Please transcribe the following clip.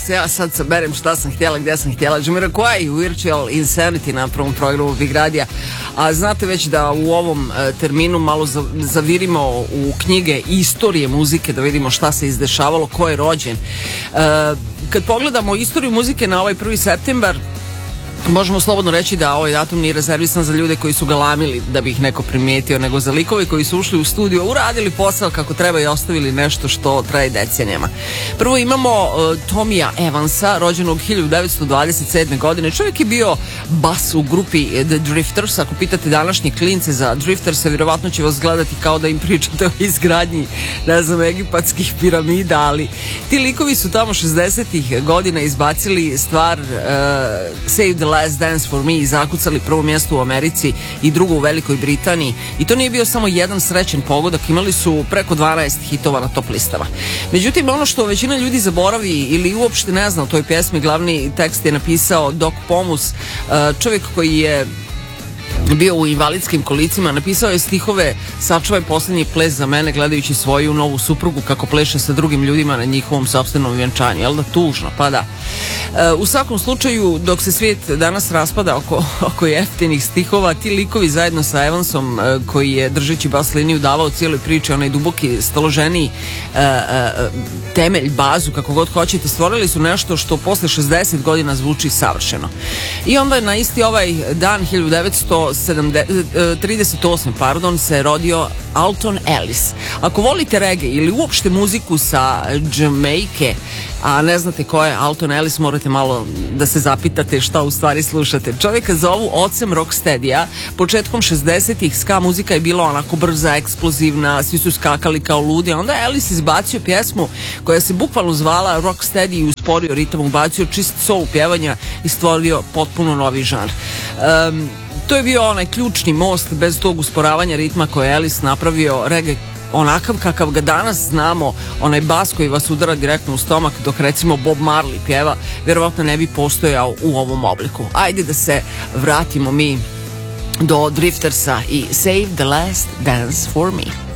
se ja sad saberem šta sam htjela, gdje sam htjela. Jamiroquai, Virtual Insanity na prvom programu Big Radija. A znate već da u ovom terminu malo zavirimo u knjige i istorije muzike, da vidimo šta se izdešavalo, ko je rođen. Kad pogledamo istoriju muzike na ovaj 1. septembar, možemo slobodno reći da ovaj datum nije rezervisan za ljude koji su galamili da bi ih neko primijetio, nego za likove koji su ušli u studio, uradili posao kako treba i ostavili nešto što traje decenijama. Prvo imamo Tomija Evansa, rođenog 1927. godine. Čovjek je bio bas u grupi The Drifters. Ako pitate današnje klince za Drifters, vjerovatno će vas gledati kao da im pričate o izgradnji, ne znam, egipatskih piramida, ali ti likovi su tamo 60-ih godina izbacili stvar Save the Last Dance for Me i zakucali prvo mjesto u Americi i drugo u Velikoj Britaniji. I to nije bio samo jedan srećen pogodak, imali su preko 12 hitova na top listama. Međutim, ono što većina ljudi zaboravi ili uopšte ne zna o toj pjesmi, glavni tekst je napisao Doc Pomus, čovjek koji je bio u invalidskim kolicima, napisao je stihove Sačuvaj posljednji ples za mene gledajući svoju novu suprugu kako pleše sa drugim ljudima na njihovom sopstvenom vjenčanju. Jel da tužno? Pa da. U svakom slučaju, dok se svijet danas raspada oko jeftinih stihova, ti likovi zajedno sa Evansom, koji je držeći bas liniju davao cijeloj priči onaj duboki, staloženiji temelj, bazu, kako god hoćete, stvorili su nešto što posle 60 godina zvuči savršeno. I onda je na isti ovaj dan 1938 se rodio Alton Ellis. Ako volite reggae ili uopšte muziku sa Jamaice, a ne znate ko je Alton Ellis, morate malo da se zapitate šta u stvari slušate. Čovjeka zovu ocem rocksteadija. Početkom 60-ih ska muzika je bila onako brza, eksplozivna, svi su skakali kao ludi, a onda je Ellis izbacio pjesmu koja se bukvalno zvala rocksteady i usporio ritam, ubacio čist soul pjevanja i stvorio potpuno novi žanr. To je bio onaj ključni most, bez tog usporavanja ritma koje je Ellis napravio reggae onakav kakav ga danas znamo, onaj bas koji vas udara direktno u stomak, dok recimo Bob Marley pjeva, vjerovatno ne bi postojao u ovom obliku. Ajde da se vratimo mi do Driftersa i Save the Last Dance for Me.